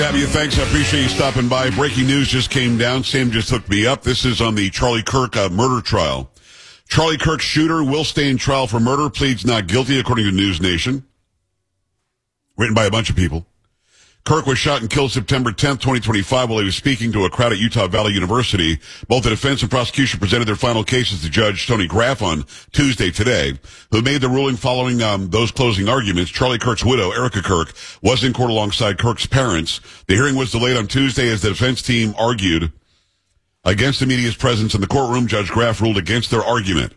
Abby, thanks. I appreciate you stopping by. Breaking news just came down. Sam just hooked me up. This is on the Charlie Kirk murder trial. Charlie Kirk shooter will stay in trial for murder, pleads not guilty, according to News Nation. Written by a bunch of people. Kirk was shot and killed September 10th, 2025, while he was speaking to a crowd at Utah Valley University. Both the defense and prosecution presented their final cases to Judge Tony Graff on Tuesday today, who made the ruling following those closing arguments. Charlie Kirk's widow, Erica Kirk, was in court alongside Kirk's parents. The hearing was delayed on Tuesday as the defense team argued against the media's presence in the courtroom. Judge Graff ruled against their argument.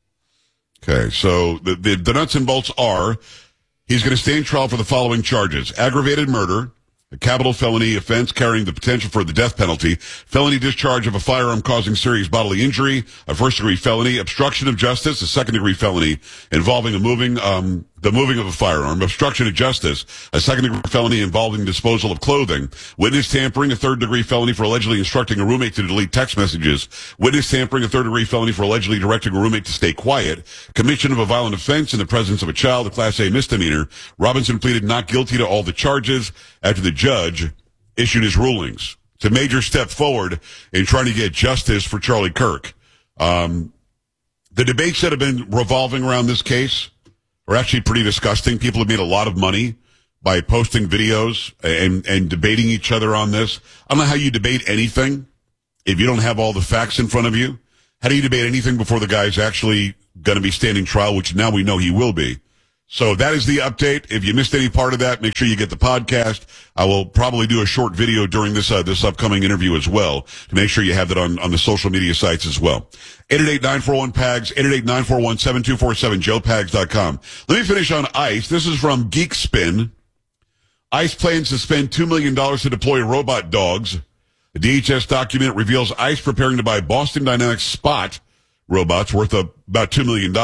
Okay, so the nuts and bolts are... He's going to stay in trial for the following charges: aggravated murder, a capital felony offense carrying the potential for the death penalty, felony discharge of a firearm causing serious bodily injury, a first-degree felony, obstruction of justice, a second-degree felony involving the moving of a firearm, obstruction of justice, a second-degree felony involving disposal of clothing, witness tampering, a third-degree felony for allegedly instructing a roommate to delete text messages, witness tampering, a third-degree felony for allegedly directing a roommate to stay quiet, commission of a violent offense in the presence of a child, a Class A misdemeanor. Robinson pleaded not guilty to all the charges after the judge issued his rulings. It's a major step forward in trying to get justice for Charlie Kirk. The debates that have been revolving around this case are actually pretty disgusting. People have made a lot of money by posting videos and debating each other on this. I don't know how you debate anything if you don't have all the facts in front of you. How do you debate anything before the guy's actually going to be standing trial, which now we know he will be? So that is the update. If you missed any part of that, make sure you get the podcast. I will probably do a short video during this upcoming interview as well to make sure you have that on the social media sites as well. 888-941-PAGS, 888-941-7247, joepags.com. Let me finish on ICE. This is from Geekspin. ICE plans to spend $2 million to deploy robot dogs. The DHS document reveals ICE preparing to buy Boston Dynamics Spot robots worth about $2 million.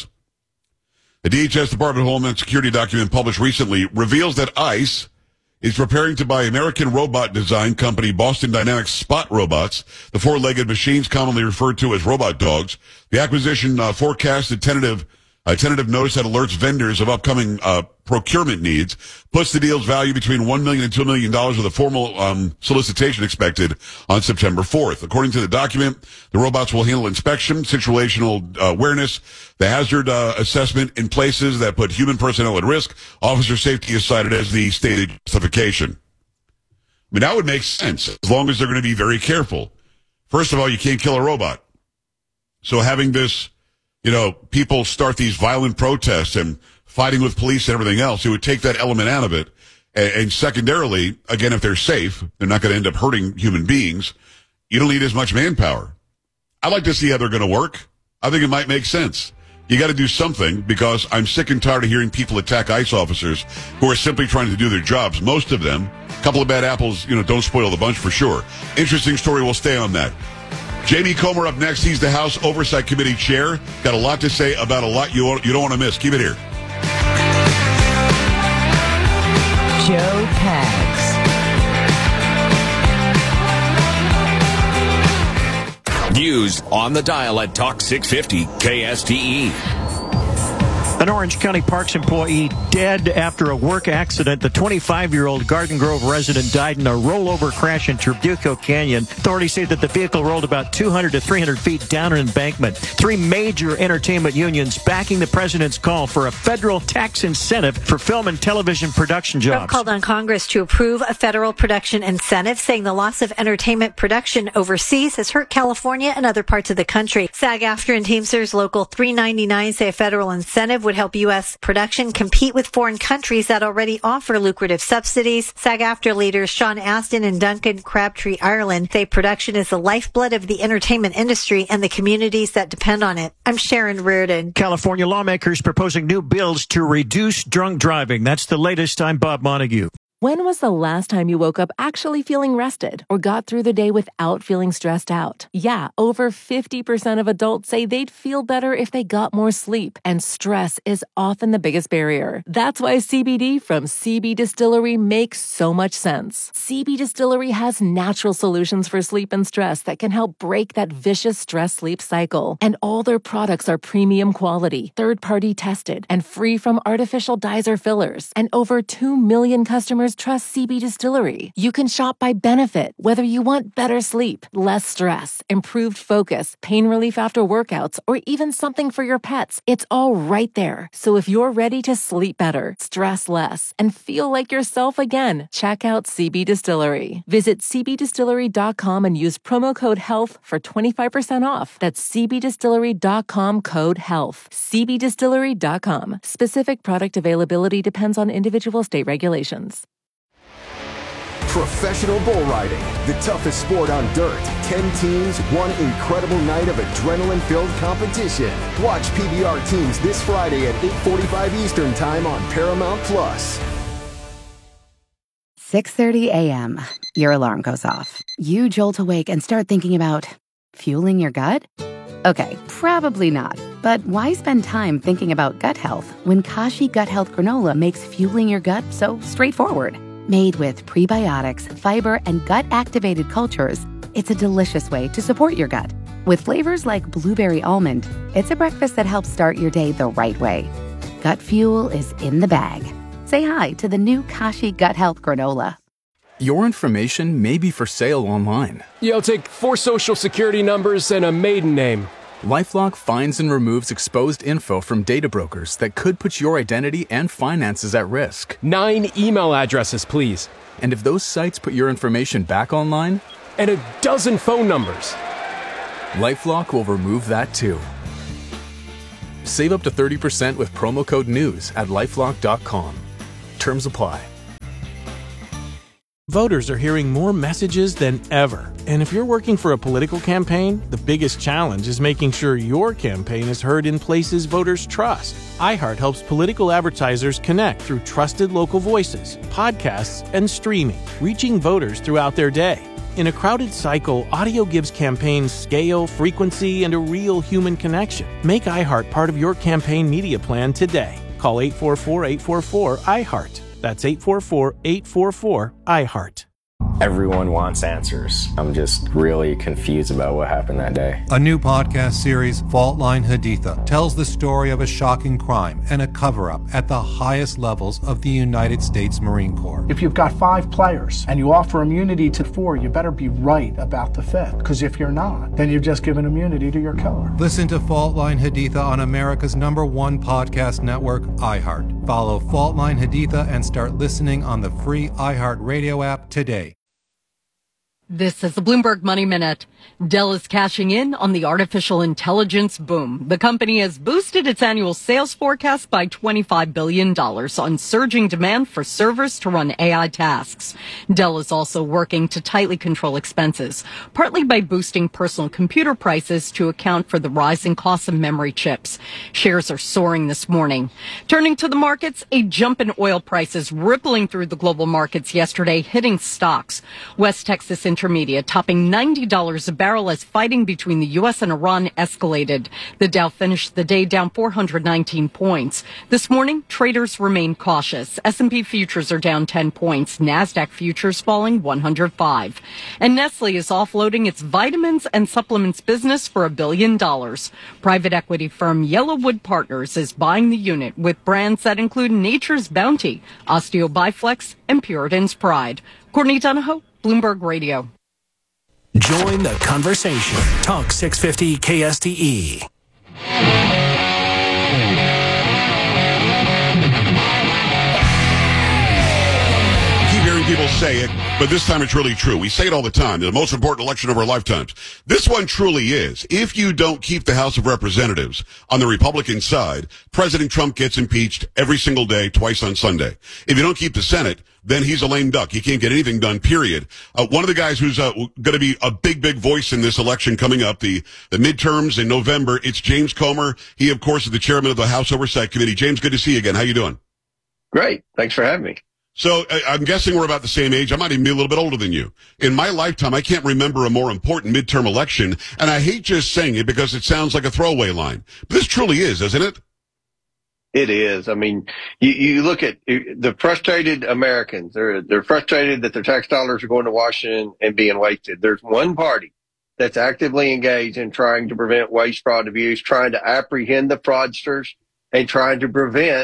The DHS Department of Homeland Security document published recently reveals that ICE is preparing to buy American robot design company Boston Dynamics Spot robots, the four-legged machines commonly referred to as robot dogs. The acquisition forecasted tentative notice that alerts vendors of upcoming procurement needs, puts the deal's value between $1 million and $2 million with a formal solicitation expected on September 4th. According to the document, the robots will handle inspection, situational awareness, the hazard assessment in places that put human personnel at risk. Officer safety is cited as the stated justification. I mean, that would make sense as long as they're going to be very careful. First of all, you can't kill a robot. So having this, people start these violent protests and fighting with police and everything else, it would take that element out of it. And secondarily, again, if they're safe, they're not going to end up hurting human beings. You don't need as much manpower. I'd like to see how they're going to work. I think it might make sense. You got to do something because I'm sick and tired of hearing people attack ICE officers who are simply trying to do their jobs. Most of them, a couple of bad apples, don't spoil the bunch for sure. Interesting story. We'll stay on that. Jamie Comer up next. He's the House Oversight Committee chair. Got a lot to say about a lot you don't want to miss. Keep it here. Joe Pags. News on the dial at Talk 650 KSTE. An Orange County Parks employee dead after a work accident. The 25-year-old Garden Grove resident died in a rollover crash in Trabuco Canyon. Authorities say that the vehicle rolled about 200 to 300 feet down an embankment. Three major entertainment unions backing the president's call for a federal tax incentive for film and television production jobs. Trump called on Congress to approve a federal production incentive, saying the loss of entertainment production overseas has hurt California and other parts of the country. SAG-AFTRA and Teamsters Local 399 say a federal incentive would help U.S. production compete with foreign countries that already offer lucrative subsidies. SAG-AFTRA leaders Sean Astin and Duncan Crabtree Ireland say production is the lifeblood of the entertainment industry and the communities that depend on it. I'm Sharon Reardon. California lawmakers proposing new bills to reduce drunk driving. That's the latest. I'm Bob Montague. When was the last time you woke up actually feeling rested or got through the day without feeling stressed out? Yeah, over 50% of adults say they'd feel better if they got more sleep, and stress is often the biggest barrier. That's why CBD from CB Distillery makes so much sense. CB Distillery has natural solutions for sleep and stress that can help break that vicious stress-sleep cycle. And all their products are premium quality, third-party tested, and free from artificial dyes or fillers. And over 2 million customers customers trust CB Distillery. You can shop by benefit, whether you want better sleep, less stress, improved focus, pain relief after workouts, or even something for your pets. It's all right there. So if you're ready to sleep better, stress less, and feel like yourself again, check out CB Distillery. Visit cbdistillery.com and use promo code HEALTH for 25% off. That's cbdistillery.com, code HEALTH. cbdistillery.com. Specific product availability depends on individual state regulations. Professional bull riding, the toughest sport on dirt. 10 teams, one incredible night of adrenaline-filled competition. Watch PBR teams this Friday at 8:45 Eastern Time on Paramount+. 6:30 a.m. Your alarm goes off. You jolt awake and start thinking about fueling your gut? Okay, probably not. But why spend time thinking about gut health when Kashi Gut Health Granola makes fueling your gut so straightforward? Made with prebiotics, fiber, and gut-activated cultures, it's a delicious way to support your gut. With flavors like blueberry almond, it's a breakfast that helps start your day the right way. Gut fuel is in the bag. Say hi to the new Kashi Gut Health Granola. Your information may be for sale online. I'll take 4 social security numbers and a maiden name. LifeLock finds and removes exposed info from data brokers that could put your identity and finances at risk. 9 email addresses, please. And if those sites put your information back online? And a dozen phone numbers. LifeLock will remove that too. Save up to 30% with promo code NEWS at LifeLock.com. Terms apply. Voters are hearing more messages than ever. And if you're working for a political campaign, the biggest challenge is making sure your campaign is heard in places voters trust. iHeart helps political advertisers connect through trusted local voices, podcasts, and streaming, reaching voters throughout their day. In a crowded cycle, audio gives campaigns scale, frequency, and a real human connection. Make iHeart part of your campaign media plan today. Call 844-844-iHeart. That's 844-844-iHeart. Everyone wants answers. I'm just really confused about what happened that day. A new podcast series, Fault Line Haditha, tells the story of a shocking crime and a cover-up at the highest levels of the United States Marine Corps. If you've got 5 players and you offer immunity to 4, you better be right about the 5th. Because if you're not, then you've just given immunity to your killer. Listen to Fault Line Haditha on America's #1 podcast network, iHeart. Follow Fault Line Haditha and start listening on the free iHeart Radio app today. This is the Bloomberg Money Minute. Dell is cashing in on the artificial intelligence boom. The company has boosted its annual sales forecast by $25 billion on surging demand for servers to run AI tasks. Dell is also working to tightly control expenses, partly by boosting personal computer prices to account for the rising cost of memory chips. Shares are soaring this morning. Turning to the markets, a jump in oil prices rippling through the global markets yesterday, hitting stocks. West Texas Intermediate topping $90 a barrel as fighting between the U.S. and Iran escalated. The Dow finished the day down 419 points. This morning, traders remain cautious. S&P futures are down 10 points. NASDAQ futures falling 105. And Nestle is offloading its vitamins and supplements business for $1 billion. Private equity firm Yellowwood Partners is buying the unit with brands that include Nature's Bounty, Osteo Biflex, and Puritan's Pride. Courtney Donahoe, Bloomberg Radio. Join the conversation. Talk 650 KSTE. Keep hearing people say it, but this time it's really true. We say it all the time. The most important election of our lifetimes. This one truly is. If you don't keep the House of Representatives on the Republican side, President Trump gets impeached every single day, twice on Sunday. If you don't keep the Senate, then he's a lame duck. He can't get anything done, period. One of the guys who's going to be a big voice in this election coming up, the midterms in November, it's James Comer. He, of course, is the chairman of the House Oversight Committee. James, good to see you again. How you doing? Great. Thanks for having me. So I'm guessing we're about the same age. I might even be a little bit older than you. In my lifetime, I can't remember a more important midterm election, and I hate just saying it because it sounds like a throwaway line. But this truly is, isn't it? It is. I mean, you look at the frustrated Americans. They're frustrated that their tax dollars are going to Washington and being wasted. There's one party that's actively engaged in trying to prevent waste, fraud, abuse, trying to apprehend the fraudsters, and trying to prevent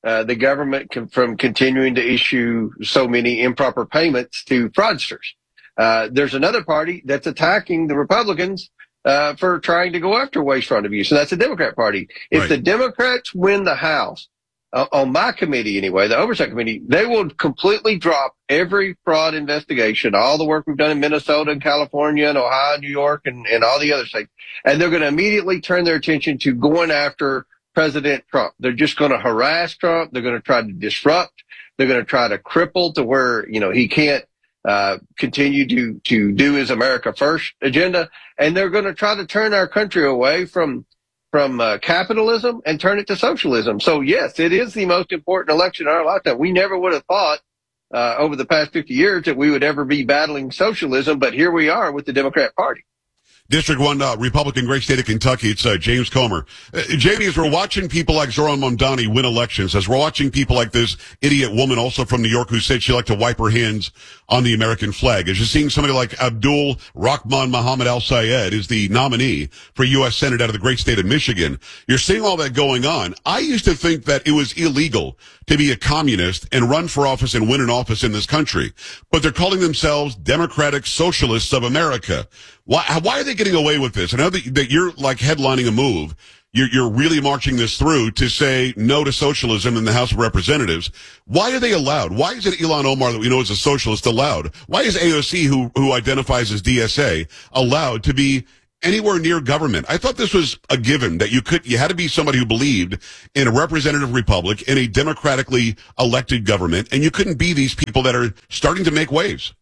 the government from continuing to issue so many improper payments to fraudsters. There's another party that's attacking the Republicans for trying to go after waste, fraud, and abuse, and that's the Democrat Party. If the Democrats win the House, on my committee anyway, the Oversight Committee, they will completely drop every fraud investigation, all the work we've done in Minnesota and California and Ohio and New York and all the other states, and they're going to immediately turn their attention to going after President Trump. They're just going to harass Trump. They're going to try to disrupt. They're going to try to cripple to where, he can't continue to do his America First agenda. And they're going to try to turn our country away from capitalism and turn it to socialism. So yes, it is the most important election in our lifetime. We never would have thought over the past 50 years that we would ever be battling socialism, but here we are with the Democrat Party. District 1 Republican, great state of Kentucky. It's James Comer. Jamie, as we're watching people like Zohran Mamdani win elections, as we're watching people like this idiot woman also from New York who said she liked to wipe her hands on the American flag, as you're seeing somebody like Abdul Rahman Muhammad al-Sayed is the nominee for U.S. Senate out of the great state of Michigan. You're seeing all that going on. I used to think that it was illegal to be a communist and run for office and win an office in this country, but they're calling themselves Democratic Socialists of America. Why are they getting away with this? I know that you're like headlining a move. You're really marching this through to say no to socialism in the House of Representatives. Why are they allowed? Why is it Ilhan Omar that we know is a socialist allowed? Why is AOC, who identifies as DSA, allowed to be anywhere near government? I thought this was a given that you had to be somebody who believed in a representative republic, in a democratically elected government, and you couldn't be these people that are starting to make waves.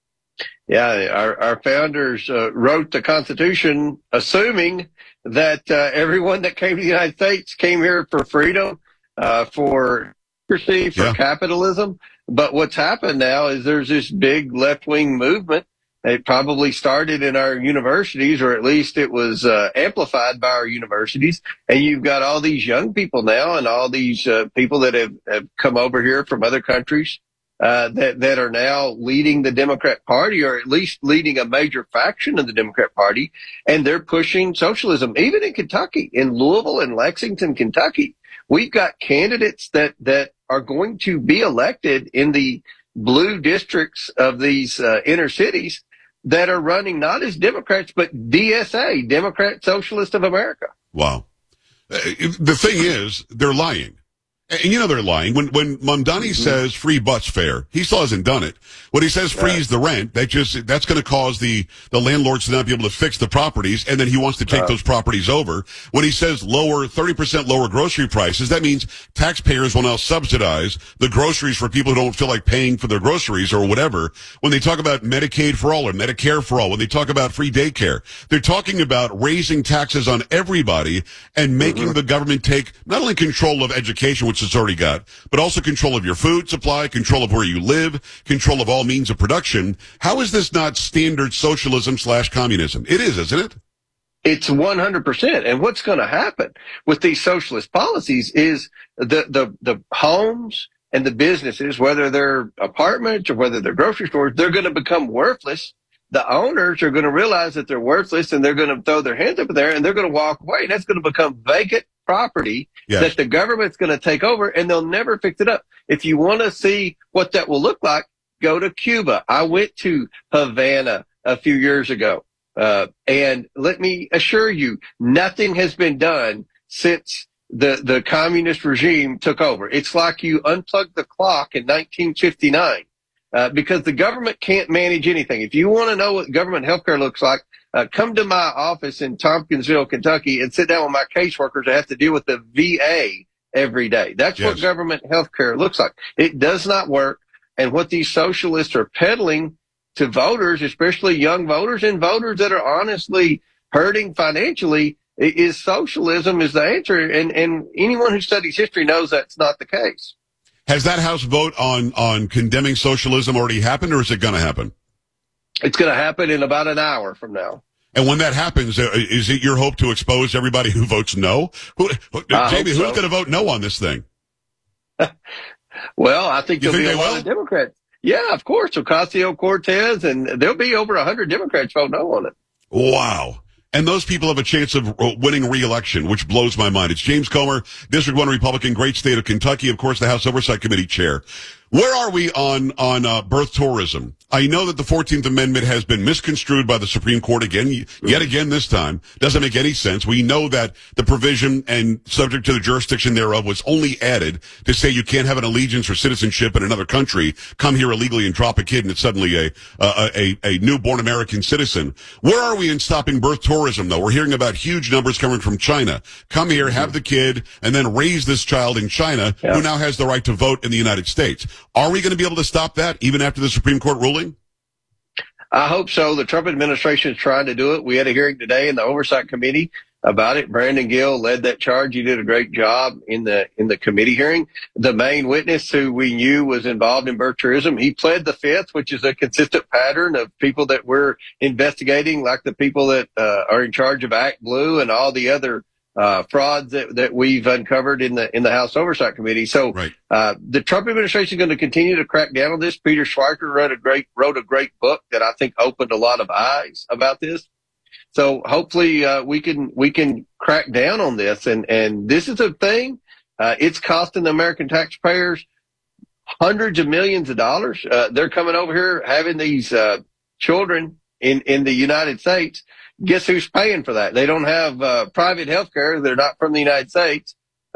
Yeah, our founders wrote the Constitution assuming that everyone that came to the United States came here for freedom, for democracy, for capitalism. But what's happened now is there's this big left-wing movement. It probably started in our universities, or at least it was amplified by our universities. And you've got all these young people now and all these people that have come over here from other countries that are now leading the Democrat Party, or at least leading a major faction of the Democrat Party, and they're pushing socialism. Even in Kentucky, in Louisville and Lexington, Kentucky, we've got candidates that are going to be elected in the blue districts of these inner cities that are running not as Democrats, but DSA, Democrat Socialist of America. Wow. The thing is, they're lying. And they're lying. When Mamdani says free bus fare, he still hasn't done it. When he says freeze the rent, that's going to cause the landlords to not be able to fix the properties, and then he wants to take those properties over. When he says 30% lower grocery prices, that means taxpayers will now subsidize the groceries for people who don't feel like paying for their groceries or whatever. When they talk about Medicaid for all or Medicare for all, when they talk about free daycare, they're talking about raising taxes on everybody and making the government take not only control of education, which it's already got, but also control of your food supply, control of where you live, control of all means of production. How is this not standard socialism / communism? It is, isn't it? It's 100%. And what's going to happen with these socialist policies is the homes and the businesses, whether they're apartments or whether they're grocery stores, they're going to become worthless. The owners are going to realize that they're worthless, and they're going to throw their hands up in there, and they're going to walk away. And that's going to become vacant property that the government's going to take over, and they'll never fix it up. If you want to see what that will look like, go to Cuba. I went to Havana a few years ago, and let me assure you, nothing has been done since the communist regime took over. It's like you unplugged the clock in 1959. Because the government can't manage anything. If you want to know what government healthcare looks like, come to my office in Tompkinsville, Kentucky, and sit down with my caseworkers that have to deal with the VA every day. That's what government healthcare looks like. It does not work. And what these socialists are peddling to voters, especially young voters and voters that are honestly hurting financially, is socialism is the answer. And anyone who studies history knows that's not the case. Has that House vote on condemning socialism already happened, or is it going to happen? It's going to happen in about an hour from now. And when that happens, is it your hope to expose everybody who votes no? Jamie, who's going to vote no on this thing? Well, I think there'll be a lot of Democrats. Yeah, of course. Ocasio-Cortez, and there'll be over 100 Democrats vote no on it. Wow. And those people have a chance of winning re-election, which blows my mind. It's James Comer, District 1 Republican, great state of Kentucky, of course, the House Oversight Committee chair. Where are we on birth tourism? I know that the 14th Amendment has been misconstrued by the Supreme Court yet again this time. Doesn't make any sense. We know that the provision and subject to the jurisdiction thereof was only added to say you can't have an allegiance or citizenship in another country, come here illegally and drop a kid and it's suddenly a newborn American citizen. Where are we in stopping birth tourism, though? We're hearing about huge numbers coming from China. Come here, have the kid, and then raise this child in China, who now has the right to vote in the United States. Are we going to be able to stop that, even after the Supreme Court ruling? I hope so. The Trump administration is trying to do it. We had a hearing today in the Oversight Committee about it. Brandon Gill led that charge. He did a great job in the committee hearing. The main witness, who we knew was involved in birth tourism, he pled the fifth, which is a consistent pattern of people that we're investigating, like the people that are in charge of Act Blue and all the other frauds that we've uncovered in the House Oversight Committee. So, the Trump administration is going to continue to crack down on this. Peter Schweiker wrote a great book that I think opened a lot of eyes about this. So hopefully, we can crack down on this. And this is a thing. It's costing the American taxpayers hundreds of millions of dollars. They're coming over here having these, children in the United States. Guess who's paying for that? They don't have private health care. They're not from the United States.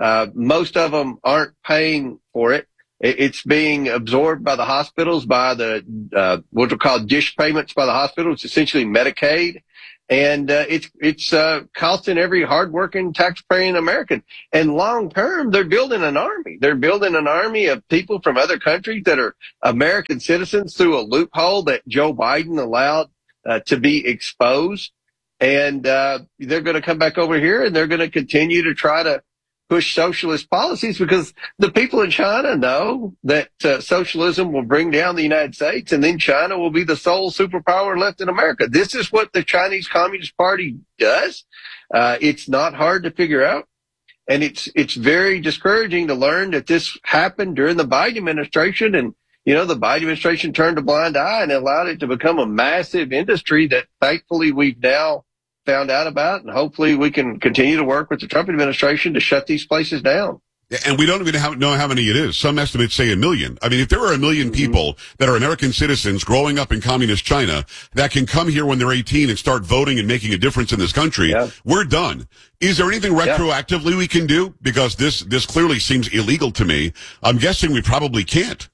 Most of them aren't paying for it. It's being absorbed by the hospitals, by the what are called dish payments by the hospitals, essentially Medicaid. And it's costing every hardworking taxpaying American. And long term, they're building an army. They're building an army of people from other countries that are American citizens through a loophole that Joe Biden allowed to be exposed. And they're going to come back over here and they're going to continue to try to push socialist policies, because the people in China know that socialism will bring down the United States, and then China will be the sole superpower left in America. This is what the Chinese Communist Party does. It's not hard to figure out. And it's very discouraging to learn that this happened during the Biden administration. And, the Biden administration turned a blind eye and allowed it to become a massive industry that thankfully we've now found out about, and hopefully we can continue to work with the Trump administration to shut these places down. And we don't even know how many it is. Some estimates say 1 million. I mean, if there are 1 million people that are American citizens growing up in communist China that can come here when they're 18 and start voting and making a difference in this country, we're done. Is there anything retroactively we can do? Because this clearly seems illegal to me. I'm guessing we probably can't.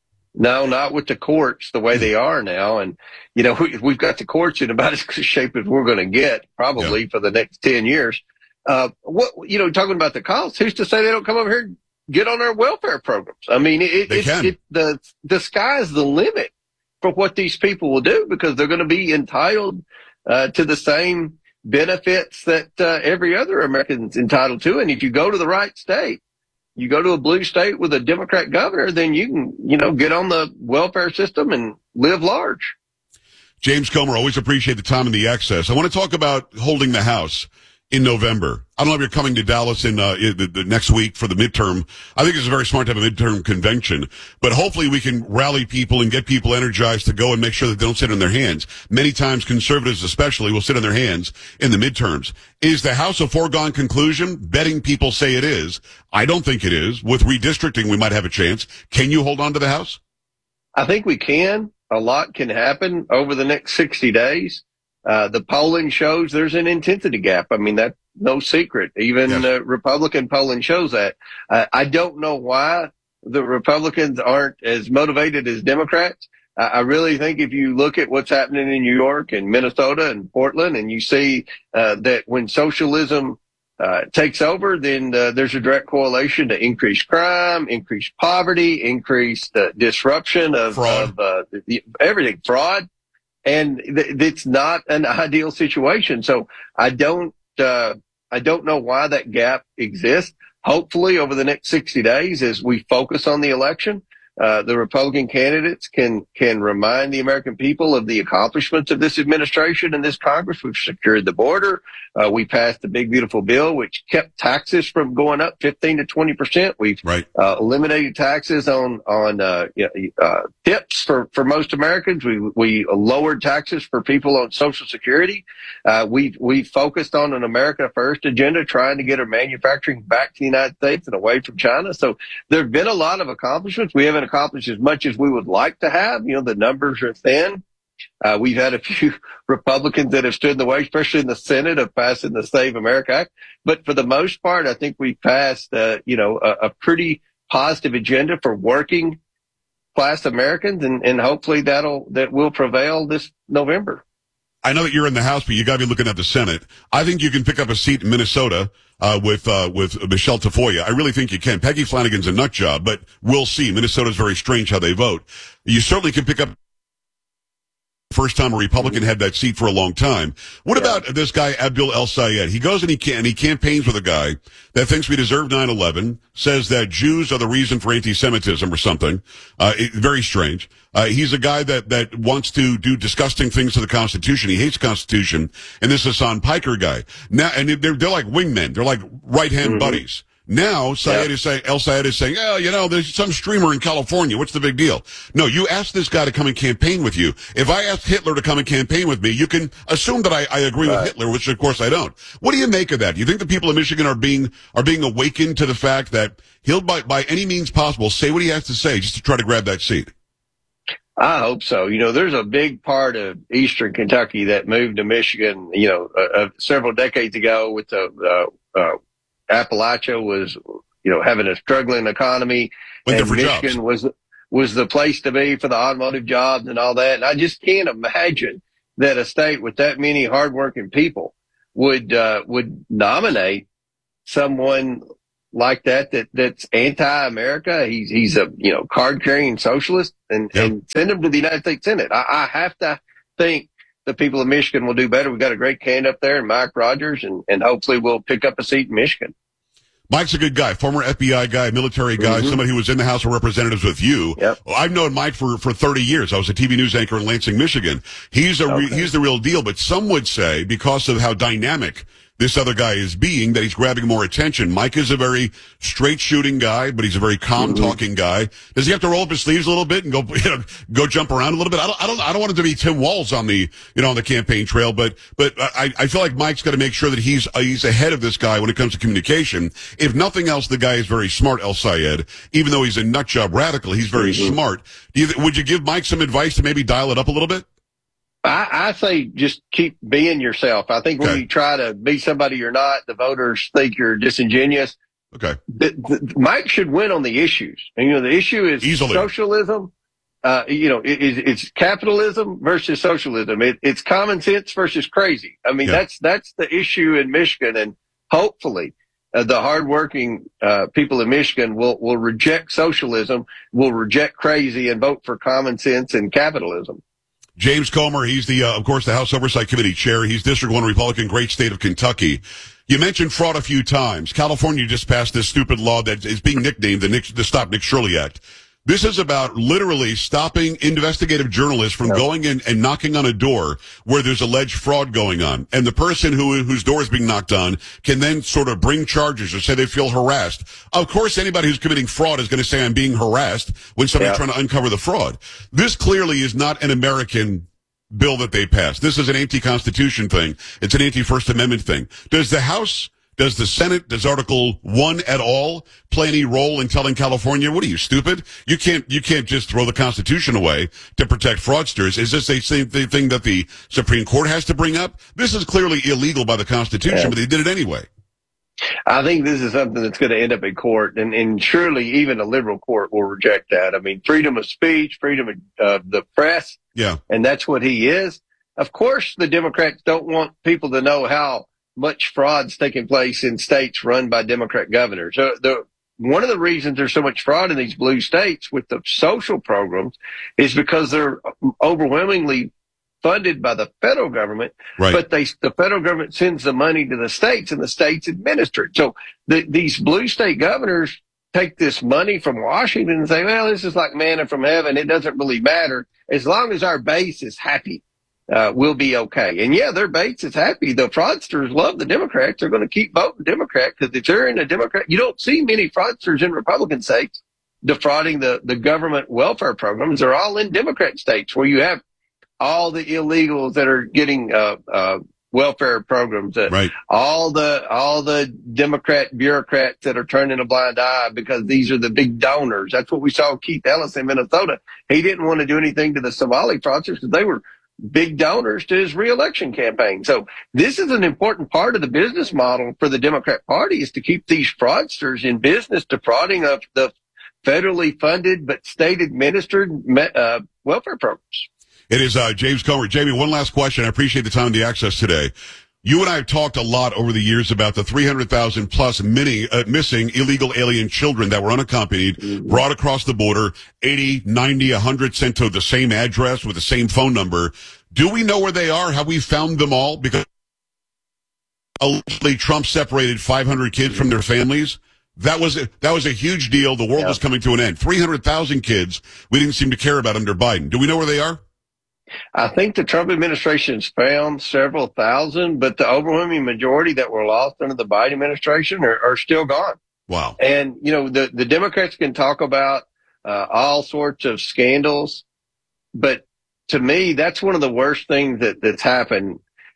No, not with the courts the way they are now. And, we've got the courts in about as good shape as we're going to get probably for the next 10 years. Talking about the costs, who's to say they don't come over here and get on our welfare programs? I mean, the sky's the limit for what these people will do, because they're going to be entitled to the same benefits that every other American's entitled to. And if you go to the right state, you go to a blue state with a Democrat governor, then you can, get on the welfare system and live large. James Comer, always appreciate the time and the access. I want to talk about holding the House in November. I don't know if you're coming to Dallas in the next week for the midterm. I think it's very smart to have a midterm convention, but hopefully we can rally people and get people energized to go and make sure that they don't sit on their hands. Many times conservatives especially will sit on their hands in the midterms. Is the House a foregone conclusion? Betting people say it is. I don't think it is. With redistricting, we might have a chance. Can you hold on to the House? I think we can. A lot can happen over the next 60 days. The polling shows there's an intensity gap. I mean, that's no secret. Even Republican polling shows that. I don't know why the Republicans aren't as motivated as Democrats. I really think if you look at what's happening in New York and Minnesota and Portland, and you see that when socialism takes over, then there's a direct correlation to increased crime, increased poverty, increased disruption of everything, fraud. And it's not an ideal situation. So I don't know why that gap exists. Hopefully over the next 60 days, as we focus on the election, the Republican candidates can remind the American people of the accomplishments of this administration and this Congress. We've secured the border. We passed the big, beautiful bill, which kept taxes from going up 15 to 20%. We've eliminated taxes on tips for most Americans. We lowered taxes for people on Social Security. We focused on an America First agenda, trying to get our manufacturing back to the United States and away from China. So there have been a lot of accomplishments. We haven't accomplished as much as we would like to have. The numbers are thin. We've had a few Republicans that have stood in the way, especially in the Senate, of passing the Save America Act. But for the most part, I think we passed, a pretty positive agenda for working class Americans, and hopefully that will prevail this November. I know that you're in the House, but you got to be looking at the Senate. I think you can pick up a seat in Minnesota with Michelle Tafoya. I really think you can. Peggy Flanagan's a nut job, but we'll see. Minnesota's very strange how they vote. You certainly can pick up. First time a Republican had that seat for a long time. What about this guy, Abdul El-Sayed? He goes and he campaigns with a guy that thinks we deserve 9/11, says that Jews are the reason for anti-Semitism or something. Very strange. He's a guy that wants to do disgusting things to the Constitution. He hates the Constitution. And this Hassan Piker guy. Now, and they're like wingmen. They're like right-hand buddies. Now, El-Sayed is saying, oh, there's some streamer in California. What's the big deal? No, you ask this guy to come and campaign with you. If I ask Hitler to come and campaign with me, you can assume that I agree with Hitler, which of course I don't. What do you make of that? Do you think the people of Michigan are being awakened to the fact that he'll by any means possible say what he has to say just to try to grab that seat? I hope so. There's a big part of Eastern Kentucky that moved to Michigan, several decades ago with the Appalachia was, having a struggling economy, and Michigan was the place to be for the automotive jobs and all that. And I just can't imagine that a state with that many hardworking people would nominate someone like that's anti-America. He's a card-carrying socialist, and send him to the United States Senate. I have to think the people of Michigan will do better. We've got a great candidate up there, and Mike Rogers, and hopefully we'll pick up a seat in Michigan. Mike's a good guy, former FBI guy, military guy, somebody who was in the House of Representatives with you. Well, I've known Mike for 30 years. I was a TV news anchor in Lansing, Michigan. He's the real deal, but some would say because of how dynamic this other guy is being, that he's grabbing more attention. Mike is a very straight shooting guy, but he's a very calm talking guy. Does he have to roll up his sleeves a little bit and go jump around a little bit? I don't want him to be Tim Walz on the campaign trail, but I feel like Mike's got to make sure that he's ahead of this guy when it comes to communication. If nothing else, the guy is very smart, El-Sayed. Even though he's a nutjob radical, he's very smart. Would you give Mike some advice to maybe dial it up a little bit? I say just keep being yourself. I think when you try to be somebody you're not, the voters think you're disingenuous. Okay. Mike should win on the issues. And, the issue is socialism. It's capitalism versus socialism. It's common sense versus crazy. I mean, that's the issue in Michigan. And hopefully the hardworking people in Michigan will reject socialism, will reject crazy, and vote for common sense and capitalism. James Comer, he's of course, the House Oversight Committee chair. He's District 1 Republican, great state of Kentucky. You mentioned fraud a few times. California just passed this stupid law that is being nicknamed the Stop Nick Shirley Act. This is about literally stopping investigative journalists from going in and knocking on a door where there's alleged fraud going on. And the person whose door is being knocked on can then sort of bring charges or say they feel harassed. Of course, anybody who's committing fraud is going to say I'm being harassed when somebody's trying to uncover the fraud. This clearly is not an American bill that they passed. This is an anti-Constitution thing. It's an anti-First Amendment thing. Does the House, does the Senate, does Article 1 at all play any role in telling California, what are you, stupid? You can't just throw the Constitution away to protect fraudsters. Is this a same thing that the Supreme Court has to bring up? This is clearly illegal by the Constitution, but they did it anyway. I think this is something that's going to end up in court, and surely even a liberal court will reject that. I mean, freedom of speech, freedom of the press, and that's what he is. Of course, the Democrats don't want people to know how much fraud's taking place in states run by Democrat governors. One of the reasons there's so much fraud in these blue states with the social programs is because they're overwhelmingly funded by the federal government, but the federal government sends the money to the states and the states administer it. So these blue state governors take this money from Washington and say, well, this is like manna from heaven. It doesn't really matter. As long as our base is happy, we'll be okay. And yeah, their base is happy. The fraudsters love the Democrats. They're going to keep voting Democrat because if you're in a Democrat, you don't see many fraudsters in Republican states defrauding the government welfare programs. They're all in Democrat states where you have all the illegals that are getting welfare programs, right. all the Democrat bureaucrats that are turning a blind eye because these are the big donors. That's what we saw Keith Ellis in Minnesota. He didn't want to do anything to the Somali fraudsters because they were big donors to his reelection campaign. So this is an important part of the business model for the Democrat Party, is to keep these fraudsters in business, defrauding of the federally funded but state administered welfare programs. It is James Comer. Jamie, one last question. I appreciate the time and the access today. You and I have talked a lot over the years about the 300,000 plus missing illegal alien children that were unaccompanied, brought across the border, 80, 90, 100 sent to the same address with the same phone number. Do we know where they are? Have we found them all? Because allegedly Trump separated 500 kids from their families. That was a huge deal. The world was coming to an end. 300,000 kids. We didn't seem to care about under Biden. Do we know where they are? I think the Trump administration's found several thousand, but the overwhelming majority that were lost under the Biden administration are still gone. Wow. And, the Democrats can talk about all sorts of scandals, but to me, that's one of the worst things that's happened.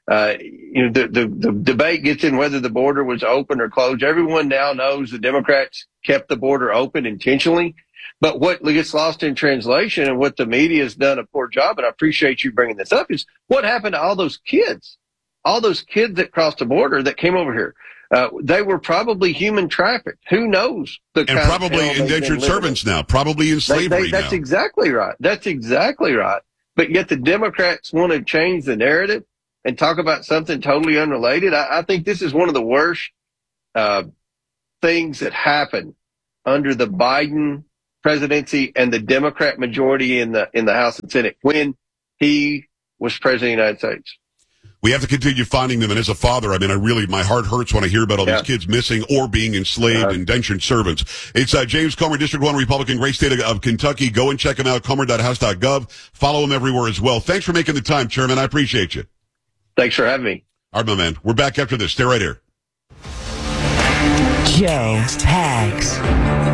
The debate gets in whether the border was open or closed. Everyone now knows the Democrats kept the border open intentionally. But what gets lost in translation and what the media has done a poor job, and I appreciate you bringing this up, is what happened to all those kids that crossed the border that came over here. They were probably human trafficked. Who knows? And probably indentured servants now, probably in slavery That's exactly right. That's exactly right. But yet the Democrats want to change the narrative and talk about something totally unrelated. I think this is one of the worst things that happened under the Biden presidency and the Democrat majority in the House and Senate when he was president of the United States. We have to continue finding them. And as a father, my heart hurts when I hear about all these kids missing or being enslaved, indentured servants. It's James Comer, District 1 Republican, great state of Kentucky. Go and check him out, comer.house.gov. Follow him everywhere as well. Thanks for making the time, Chairman. I appreciate you. Thanks for having me. All right, my man. We're back after this. Stay right here. Joe Pags.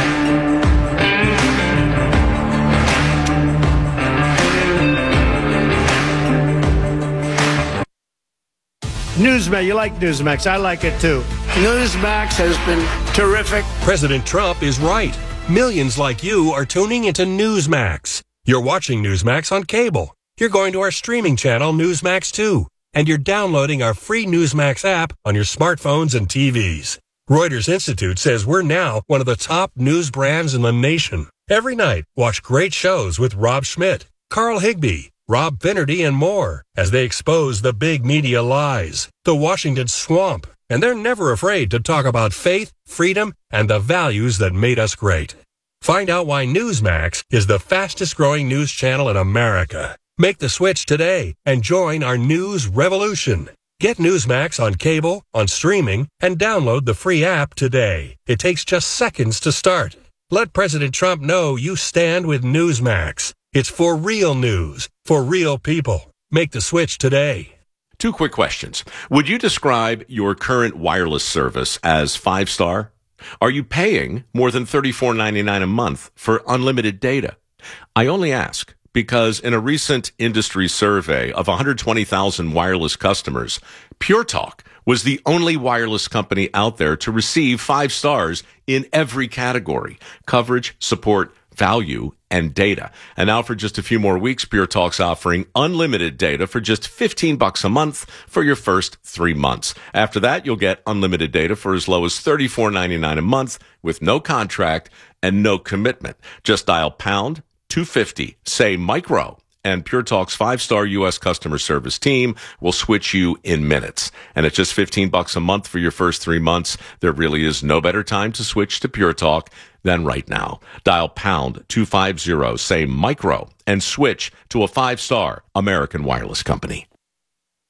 Newsmax, you like Newsmax. I like it too. Newsmax has been terrific. President Trump is right. Millions like you are tuning into Newsmax. You're watching Newsmax on cable. You're going to our streaming channel, Newsmax 2. And you're downloading our free Newsmax app on your smartphones and TVs. Reuters Institute says we're now one of the top news brands in the nation. Every night, watch great shows with Rob Schmidt, Carl Higbie, Rob Finnerty, and more as they expose the big media lies, the Washington swamp, and they're never afraid to talk about faith, freedom, and the values that made us great. Find out why Newsmax is the fastest growing news channel in America. Make the switch today and join our news revolution. Get Newsmax on cable, on streaming, and download the free app today. It takes just seconds to start. Let President Trump know you stand with Newsmax. It's for real news, for real people. Make the switch today. 2 quick questions. Would you describe your current wireless service as 5-star? Are you paying more than $34.99 a month for unlimited data? I only ask because in a recent industry survey of 120,000 wireless customers, Pure Talk was the only wireless company out there to receive 5 stars in every category: coverage, support, value, and data. And now for just a few more weeks, Pure Talk's offering unlimited data for just $15 a month for your first 3 months. After that, you'll get unlimited data for as low as $34.99 a month with no contract and no commitment. Just dial pound 250, say micro, and Pure Talk's 5-star U.S. customer service team will switch you in minutes. And at just $15 a month for your first 3 months, there really is no better time to switch to Pure Talk than right now. Dial pound 250, say micro, and switch to a 5-star American wireless company.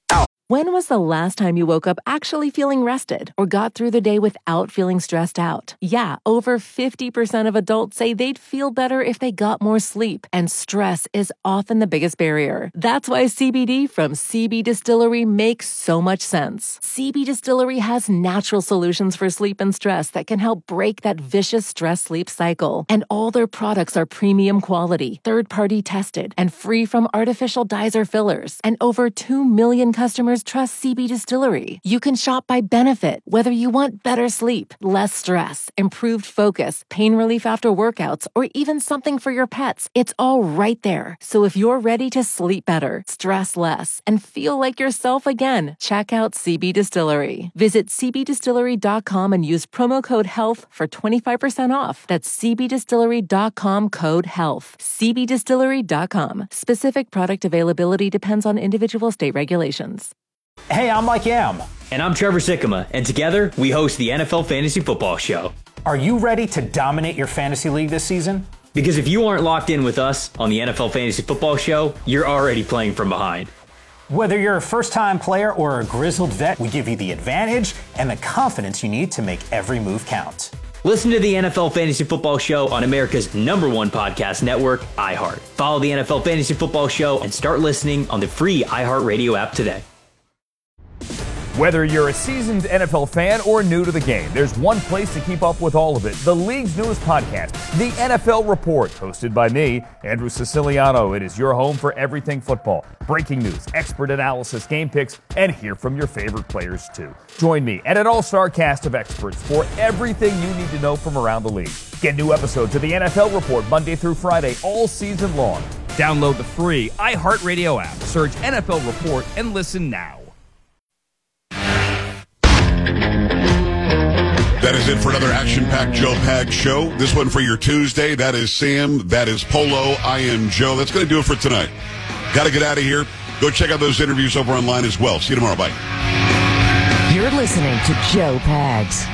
When was the last time you woke up actually feeling rested or got through the day without feeling stressed out? Yeah, over 50% of adults say they'd feel better if they got more sleep, and stress is often the biggest barrier. That's why CBD from CB Distillery makes so much sense. CB Distillery has natural solutions for sleep and stress that can help break that vicious stress-sleep cycle. And all their products are premium quality, third-party tested, and free from artificial dyes or fillers. And over 2 million customers trust CB Distillery. You can shop by benefit, whether you want better sleep, less stress, improved focus, pain relief after workouts, or even something for your pets. It's all right there. So if you're ready to sleep better, stress less, and feel like yourself again, check out CB Distillery. Visit cbdistillery.com and use promo code HEALTH for 25% off. That's cbdistillery.com, code HEALTH. cbdistillery.com. Specific product availability depends on individual state regulations. Hey, I'm Mike Yam. And I'm Trevor Sikkema, and together we host the NFL Fantasy Football Show. Are you ready to dominate your fantasy league this season? Because if you aren't locked in with us on the NFL Fantasy Football Show, you're already playing from behind. Whether you're a first-time player or a grizzled vet, we give you the advantage and the confidence you need to make every move count. Listen to the NFL Fantasy Football Show on America's #1 podcast network, iHeart. Follow the NFL Fantasy Football Show and start listening on the free iHeartRadio app today. Whether you're a seasoned NFL fan or new to the game, there's one place to keep up with all of it. The league's newest podcast, The NFL Report, hosted by me, Andrew Siciliano. It is your home for everything football. Breaking news, expert analysis, game picks, and hear from your favorite players too. Join me and an all-star cast of experts for everything you need to know from around the league. Get new episodes of The NFL Report Monday through Friday all season long. Download the free iHeartRadio app, search NFL Report, and listen now. That is it for another action-packed Joe Pag show. This one for your Tuesday. That is Sam. That is Polo. I am Joe. That's going to do it for tonight. Got to get out of here. Go check out those interviews over online as well. See you tomorrow. Bye. You're listening to Joe Pags.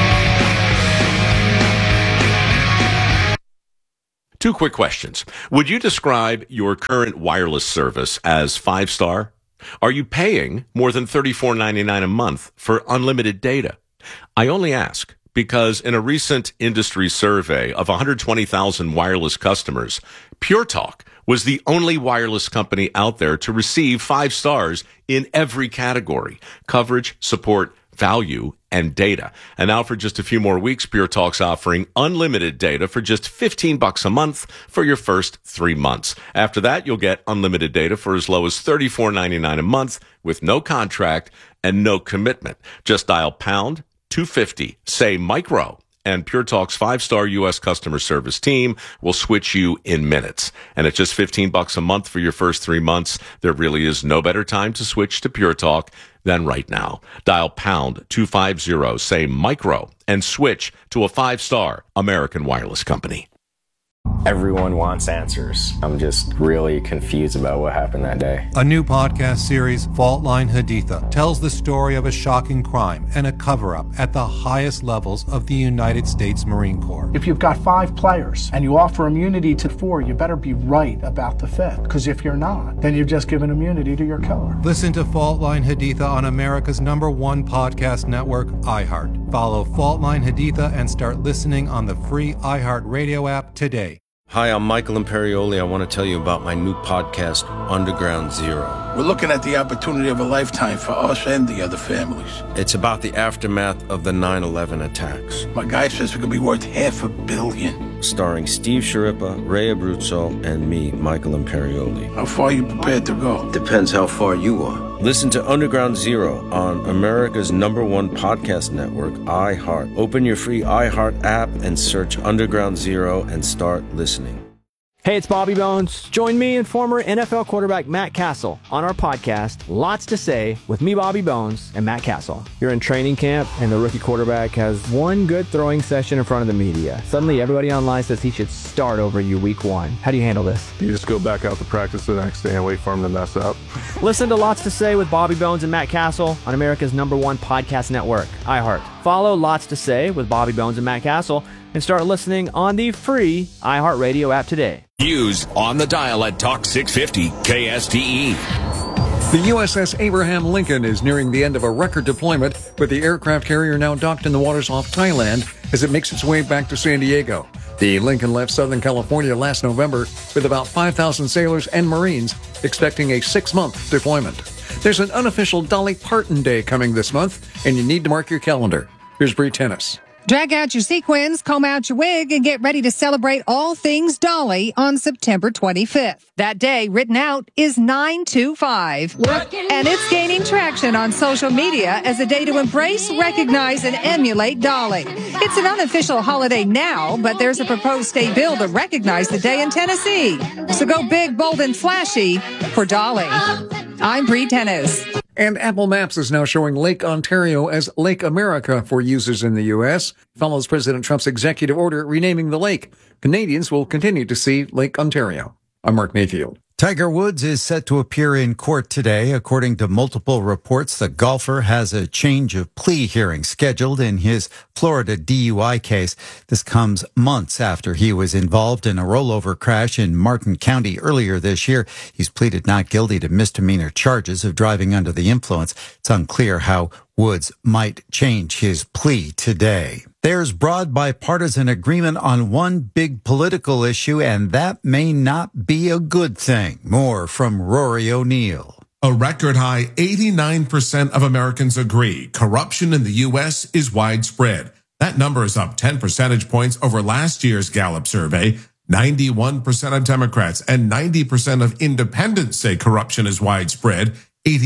Two quick questions. Would you describe your current wireless service as 5-star? Are you paying more than $34.99 a month for unlimited data? I only ask because in a recent industry survey of 120,000 wireless customers, Pure Talk was the only wireless company out there to receive 5 stars in every category: coverage, support, value, and data. And now for just a few more weeks, Pure Talk's offering unlimited data for just $15 a month for your first 3 months. After that, you'll get unlimited data for as low as $34.99 a month with no contract and no commitment. Just dial pound 250, say micro, and Pure Talk's 5-star U.S. customer service team will switch you in minutes. And at just $15 a month for your first 3 months, there really is no better time to switch to Pure Talk than right now. Dial pound 250, say micro, and switch to a 5-star American wireless company. Everyone wants answers. I'm just really confused about what happened that day. A new podcast series, Fault Line Haditha, tells the story of a shocking crime and a cover-up at the highest levels of the United States Marine Corps. If you've got 5 players and you offer immunity to 4, you better be right about the 5th. Because if you're not, then you've just given immunity to your killer. Listen to Fault Line Haditha on America's #1 podcast network, iHeart. Follow Fault Line Haditha and start listening on the free iHeartRadio app today. Hi, I'm Michael Imperioli. I want to tell you about my new podcast, Underground Zero. We're looking at the opportunity of a lifetime for us and the other families. It's about the aftermath of the 9/11 attacks. My guy says it could be worth $500 million. Starring Steve Sciarippa, Ray Abruzzo, and me, Michael Imperioli. How far are you prepared to go? Depends how far you are. Listen to Underground Zero on America's #1 podcast network, iHeart. Open your free iHeart app and search Underground Zero and start listening. Hey, it's Bobby Bones. Join me and former NFL quarterback Matt Castle on our podcast, Lots to Say, with me, Bobby Bones, and Matt Castle. You're in training camp, and the rookie quarterback has one good throwing session in front of the media. Suddenly, everybody online says he should start over you week 1. How do you handle this? You just go back out to practice the next day and wait for him to mess up. Listen to Lots to Say with Bobby Bones and Matt Castle on America's #1 podcast network, iHeart. Follow Lots to Say with Bobby Bones and Matt Castle and start listening on the free iHeartRadio app today. News on the dial at Talk 650 KSTE. The USS Abraham Lincoln is nearing the end of a record deployment, with the aircraft carrier now docked in the waters off Thailand as it makes its way back to San Diego. The Lincoln left Southern California last November with about 5,000 sailors and Marines, expecting a 6-month deployment. There's an unofficial Dolly Parton Day coming this month, and you need to mark your calendar. Here's Bree Tennis. Drag out your sequins, comb out your wig, and get ready to celebrate all things Dolly on September 25th. That day, written out, is 9/25. And it's gaining traction on social media as a day to embrace, recognize, and emulate Dolly. It's an unofficial holiday now, but there's a proposed state bill to recognize the day in Tennessee. So go big, bold, and flashy for Dolly. I'm Bree Tennis. And Apple Maps is now showing Lake Ontario as Lake America for users in the U.S. Follows President Trump's executive order renaming the lake. Canadians will continue to see Lake Ontario. I'm Mark Mayfield. Tiger Woods is set to appear in court today. According to multiple reports, the golfer has a change of plea hearing scheduled in his Florida DUI case. This comes months after he was involved in a rollover crash in Martin County earlier this year. He's pleaded not guilty to misdemeanor charges of driving under the influence. It's unclear how Woods might change his plea today. There's broad bipartisan agreement on one big political issue, and that may not be a good thing. More from Rory O'Neill. A record high 89% of Americans agree corruption in the U.S. is widespread. That number is up 10 percentage points over last year's Gallup survey. 91% of Democrats and 90% of independents say corruption is widespread.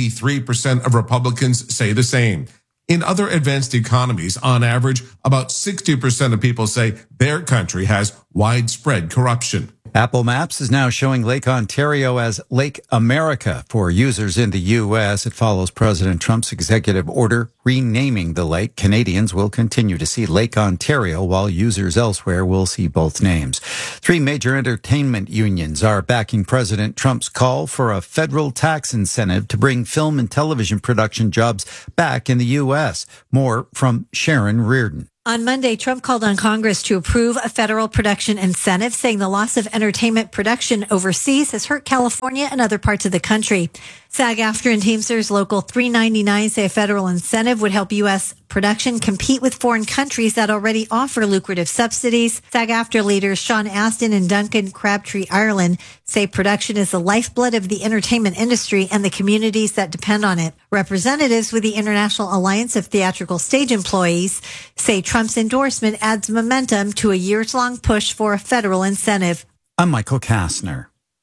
83% of Republicans say the same. In other advanced economies, on average, about 60% of people say their country has widespread corruption. Apple Maps is now showing Lake Ontario as Lake America for users in the U.S. It follows President Trump's executive order renaming the lake. Canadians will continue to see Lake Ontario, while users elsewhere will see both names. 3 major entertainment unions are backing President Trump's call for a federal tax incentive to bring film and television production jobs back in the U.S. More from Sharon Reardon. On Monday, Trump called on Congress to approve a federal production incentive, saying the loss of entertainment production overseas has hurt California and other parts of the country. SAG-AFTRA and Teamsters Local 399 say a federal incentive would help U.S. production compete with foreign countries that already offer lucrative subsidies. SAG-AFTRA leaders Sean Astin and Duncan Crabtree Ireland say production is the lifeblood of the entertainment industry and the communities that depend on it. Representatives with the International Alliance of Theatrical Stage Employees say Trump's endorsement adds momentum to a years-long push for a federal incentive. I'm Michael Kastner.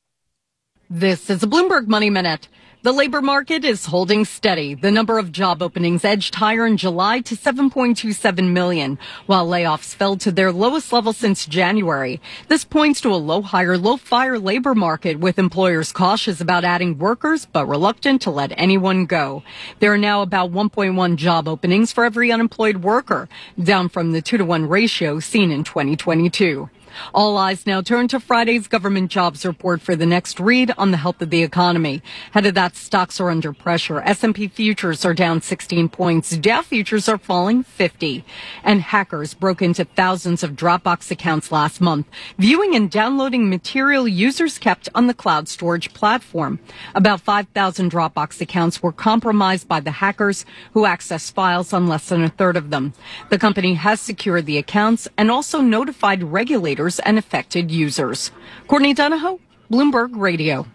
This is a Bloomberg Money Minute. The labor market is holding steady. The number of job openings edged higher in July to 7.27 million, while layoffs fell to their lowest level since January. This points to a low hire, low fire labor market, with employers cautious about adding workers but reluctant to let anyone go. There are now about 1.1 job openings for every unemployed worker, down from the 2-to-1 ratio seen in 2022. All eyes now turn to Friday's government jobs report for the next read on the health of the economy. Ahead of that, stocks are under pressure. S&P futures are down 16 points. Dow futures are falling 50. And hackers broke into thousands of Dropbox accounts last month, viewing and downloading material users kept on the cloud storage platform. About 5,000 Dropbox accounts were compromised by the hackers, who accessed files on less than a third of them. The company has secured the accounts and also notified regulators and affected users. Courtney Donahoe, Bloomberg Radio.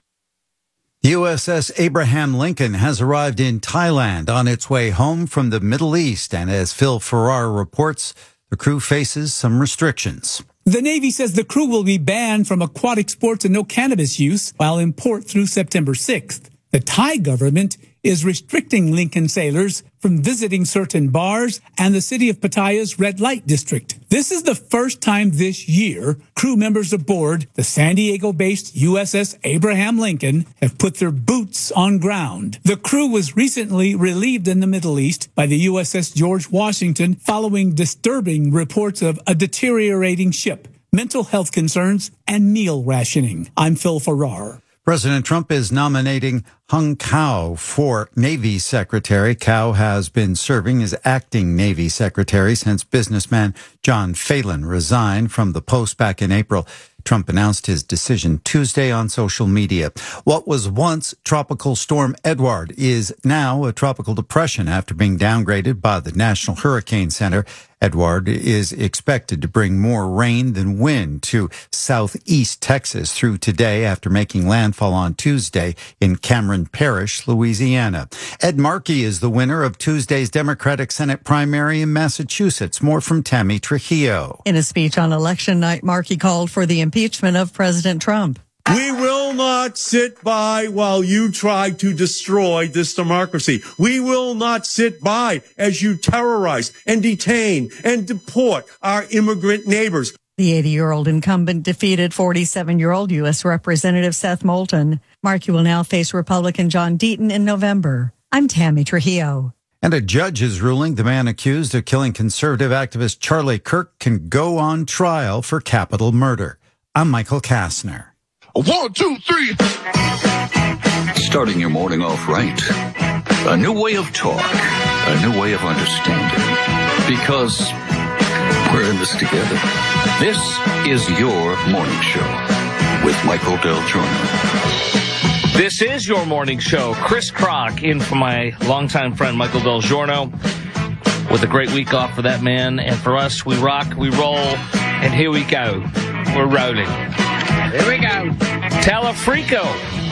USS Abraham Lincoln has arrived in Thailand on its way home from the Middle East, and as Phil Farrar reports, the crew faces some restrictions. The Navy says the crew will be banned from aquatic sports and no cannabis use while in port through September 6th. The Thai government is restricting Lincoln sailors from visiting certain bars and the city of Pattaya's red light district. This is the first time this year crew members aboard the San Diego-based USS Abraham Lincoln have put their boots on ground. The crew was recently relieved in the Middle East by the USS George Washington following disturbing reports of a deteriorating ship, mental health concerns, and meal rationing. I'm Phil Farrar. President Trump is nominating Hung Cao for Navy Secretary. Cao has been serving as acting Navy Secretary since businessman John Phelan resigned from the post back in April. Trump announced his decision Tuesday on social media. What was once Tropical Storm Edward is now a tropical depression after being downgraded by the National Hurricane Center. Edward is expected to bring more rain than wind to southeast Texas through today after making landfall on Tuesday in Cameron Parish, Louisiana. Ed Markey is the winner of Tuesday's Democratic Senate primary in Massachusetts. More from Tammy Trujillo. In a speech on election night, Markey called for the impeachment of President Trump. We will not sit by while you try to destroy this democracy. We will not sit by as you terrorize and detain and deport our immigrant neighbors. The 80-year-old incumbent defeated 47-year-old U.S. Representative Seth Moulton. Markey will now face Republican John Deaton in November. I'm Tammy Trujillo. And a judge is ruling the man accused of killing conservative activist Charlie Kirk can go on trial for capital murder. I'm Michael Kastner. 1, 2, 3. Starting your morning off right. A new way of talk. A new way of understanding. Because we're in this together. This is your morning show with Michael Del Giorno. This is your morning show. Chris Kroc in for my longtime friend Michael Del Giorno with a great week off for that man. And for us, we rock, we roll, and here we go. We're rolling. Here we go. Talafrico.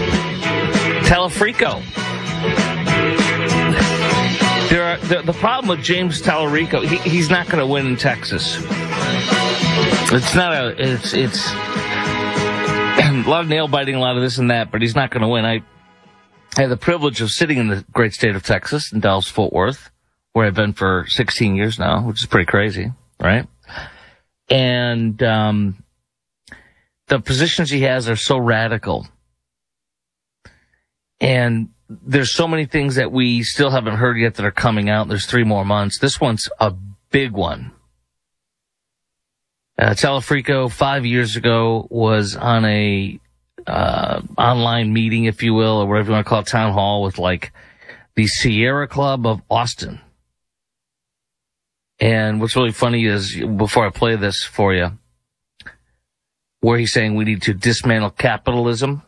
The problem with James Talarico, he's not going to win in Texas. It's a lot of nail biting, a lot of this and that, but he's not going to win. I had the privilege of sitting in the great state of Texas, in Dallas-Fort Worth, where I've been for 16 years now, which is pretty crazy, right? And the positions he has are so radical. And there's so many things that we still haven't heard yet that are coming out. There's 3 more months. This one's a big one. Talafrico 5 years ago was on a online meeting, if you will, or whatever you want to call it, town hall with like the Sierra Club of Austin. And what's really funny is, before I play this for you, where he's saying we need to dismantle capitalism.